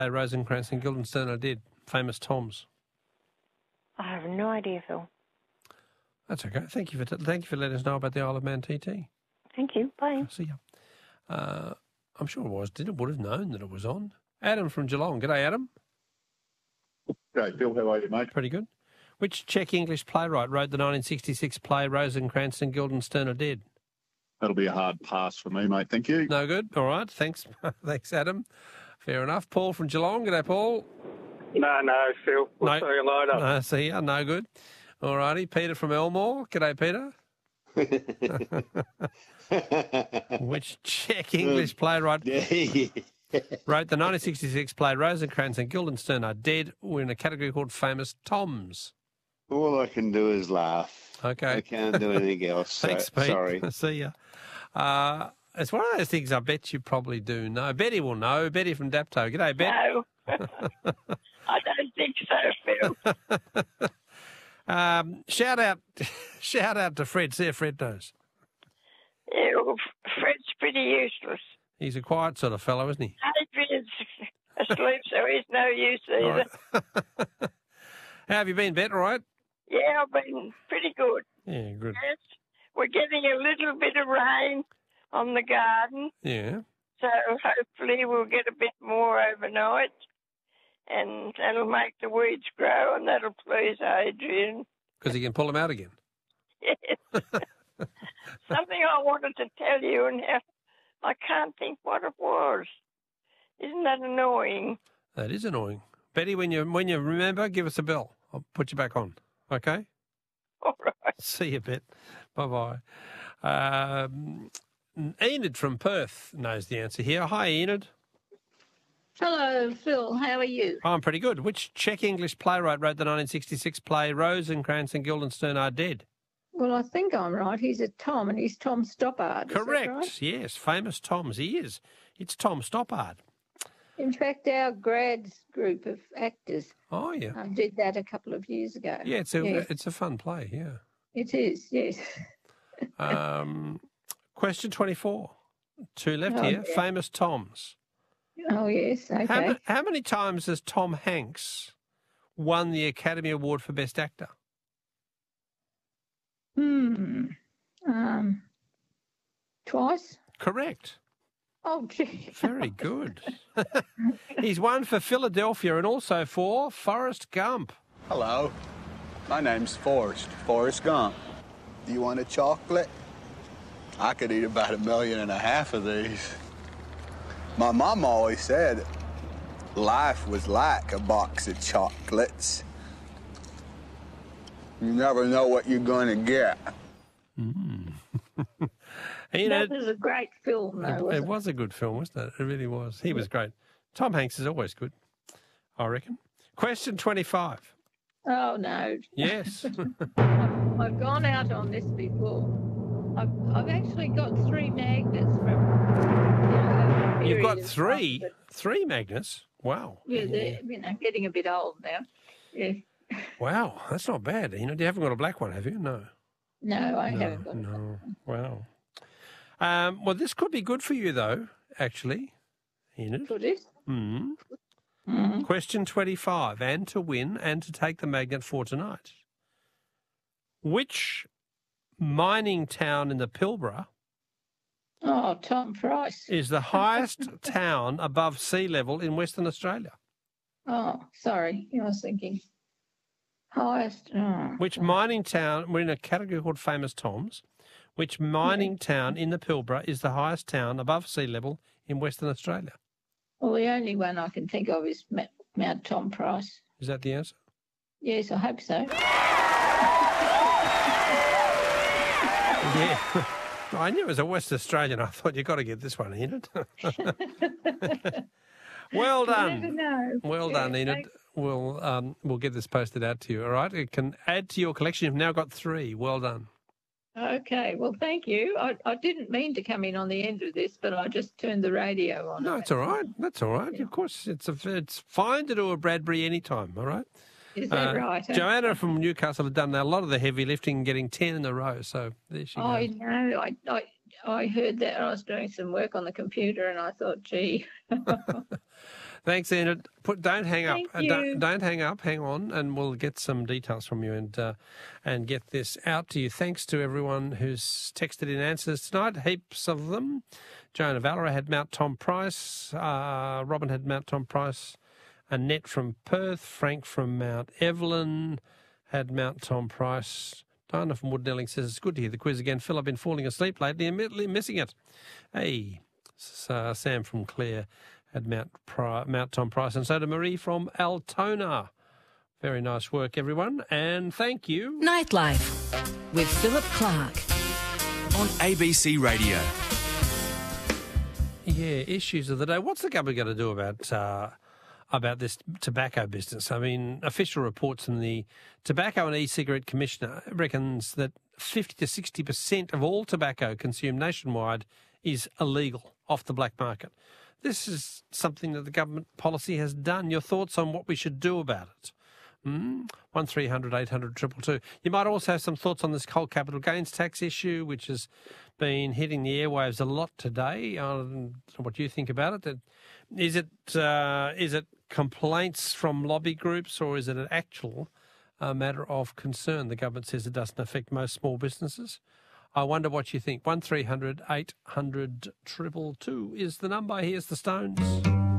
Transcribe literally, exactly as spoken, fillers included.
Rosencrantz and Guildenstern I did. Famous Toms. I have no idea, Phil. That's okay. Thank you for t- thank you for letting us know about the Isle of Man T T. Thank you. Bye. See ya. Uh, I'm sure it was. Did it would have known that it was on. Adam from Geelong. G'day, Adam. G'day, Phil. How are you, mate? Pretty good. Which Czech English playwright wrote the nineteen sixty-six play Rosencrantz and Guildenstern are Dead? That'll be a hard pass for me, mate. Thank you. No good. All right. Thanks. Thanks, Adam. Fair enough. Paul from Geelong. G'day, Paul. No, no, Phil. We'll no. see you later. No, see ya. No good. All righty. Peter from Elmore. G'day, Peter. Which Czech English playwright wrote the nineteen sixty-six play Rosencrantz and Guildenstern are Dead? We're in a category called Famous Toms. All I can do is laugh. Okay. I can't do anything else. Thanks, so, Pete. Sorry. See ya. Uh, it's one of those things I bet you probably do know. Betty will know. Betty from Dapto. G'day, Bet. No. I don't think so, Phil. um, shout out shout out to Fred. See if Fred knows. Yeah, well, Fred's pretty useless. He's a quiet sort of fellow, isn't he? Adrian's asleep, so he's no use either. Right. How have you been, Bet? All right? Yeah, I've been pretty good. Yeah, good. Yes, we're getting a little bit of rain on the garden, Yeah. so hopefully we'll get a bit more overnight, and that'll make the weeds grow, and that'll please Adrian. Because he can pull them out again. Yes. Something I wanted to tell you, and how I can't think what it was. Isn't that annoying? That is annoying. Betty, when you when you remember, give us a bell. I'll put you back on. Okay? All right. See you, Bet. Bye-bye. Um, Enid from Perth knows the answer here. Hi, Enid. Hello, Phil. How are you? I'm pretty good. Which Czech English playwright wrote the nineteen sixty-six play Rosencrantz and Guildenstern are Dead? Well, I think I'm right. He's a Tom, and he's Tom Stoppard. Is that Correct. right? Yes, famous Toms. He is. It's Tom Stoppard. In fact, our grads group of actors Oh, yeah. um, did that a couple of years ago. Yeah, it's a Yeah. it's a fun play, yeah. It is, yes. Um, question twenty-four. Two left Oh, here. yeah. Famous Toms. Oh, yes, okay. How, ma- how many times has Tom Hanks won the Academy Award for Best Actor? Hmm. Um, twice? Correct. Oh, gee. Very good. He's won for Philadelphia and also for Forrest Gump. Hello, my name's Forrest, Forrest Gump. Do you want a chocolate? I could eat about a million and a half of these. My mom always said life was like a box of chocolates. You never know what you're going to get. Mm. That was a great film, though, It, wasn't it was a good film, wasn't it? It really was. He was great. Tom Hanks is always good, I reckon. Question twenty-five. Oh, no. Yes. I've gone out on this before. I've, I've actually got three magnets from... You know, You've got period of three, time, three magnets. Wow. but, Yeah, they're, you know, getting a bit old now. Yeah. Wow, that's not bad. You know, you haven't got a black one, have you? No. No, I no, haven't got No. Wow. Um, well, this could be good for you, though, actually. Enid. Could it? Mm. Mm. Question twenty-five, and to win and to take the magnet for tonight. Which mining town in the Pilbara Oh, Tom Price. is the highest town above sea level in Western Australia? Oh, sorry. I was thinking highest. Oh. Which mining town, we're in a category called Famous Toms, which mining town in the Pilbara is the highest town above sea level in Western Australia? Well, the only one I can think of is Ma- Mount Tom Price. Is that the answer? Yes, I hope so. Yeah. I knew it was a West Australian. I thought you got to get this one, Enid. Well You done. never know. Well Yeah, done, Enid. thanks. We'll um, we'll get this posted out to you. All right. It can add to your collection. You've now got three. Well done. Okay, well, thank you. I, I didn't mean to come in on the end of this, but I just turned the radio on. No, it's all right. That's all right. Of course, it's a, it's fine to do a Bradbury anytime. All right. Is that Uh, right? Joanna from Newcastle had done a lot of the heavy lifting, getting ten in a row. So there she I goes. know. I, I, I heard that. I was doing some work on the computer and I thought, gee. Thanks, Enid. Put, don't hang up. Thank Uh, you. don't, don't hang up. Hang on, and we'll get some details from you and uh, and get this out to you. Thanks to everyone who's texted in answers tonight. Heaps of them. Joan of Valera had Mount Tom Price. Uh, Robin had Mount Tom Price. Annette from Perth. Frank from Mount Evelyn had Mount Tom Price. Diana from Woodnelling says, it's good to hear the quiz again. Phil, I've been falling asleep lately and immediately missing it. Hey, uh, Sam from Clare had Mount, Pri- Mount Tom Price, and so did Marie from Altona. Very nice work, everyone, and thank you. Nightlife with Philip Clark on A B C Radio. Yeah, issues of the day. What's the government going to do about uh, about this tobacco business? I mean, official reports from the Tobacco and E-Cigarette Commissioner reckons that fifty to sixty percent of all tobacco consumed nationwide is illegal off the black market. This is something that the government policy has done. Your thoughts on what we should do about it? Mm? one three hundred eight hundred two two two. You might also have some thoughts on this coal capital gains tax issue, which has been hitting the airwaves a lot today. I don't know what you think about it. Is it uh, is it complaints from lobby groups, or is it an actual uh, matter of concern? The government says it doesn't affect most small businesses. I wonder what you think. one three hundred eight hundred two two two is the number. Here's the Stones.